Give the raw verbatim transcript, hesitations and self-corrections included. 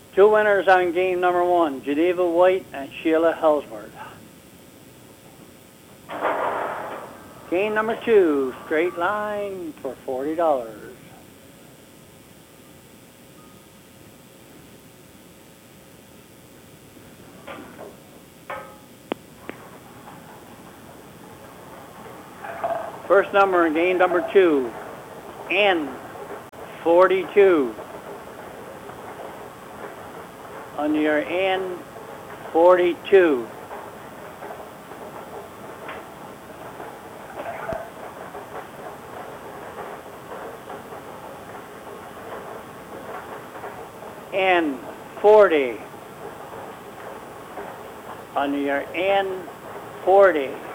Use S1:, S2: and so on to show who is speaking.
S1: Two winners on game number one, Geneva White and Sheila Hellsworth. Game number two, straight line for forty dollars. First number in game number two, N forty-two. On your N forty-two. N forty. On your N forty.